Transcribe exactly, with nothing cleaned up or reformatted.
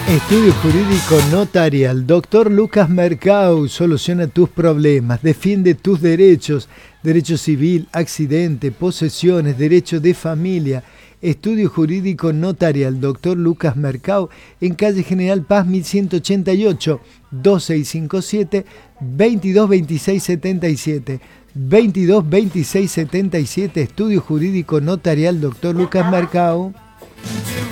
Estudio Jurídico Notarial. Doctor Lucas Mercau soluciona tus problemas, defiende tus derechos, derecho civil, accidente, posesiones, derecho de familia. Estudio Jurídico Notarial. Doctor Lucas Mercau en calle General Paz mil ciento ochenta y ocho, dos seis cinco siete, veintidós veintiséis setenta y siete. veintidós veintiséis setenta y siete. Estudio Jurídico Notarial. Doctor Lucas Mercau.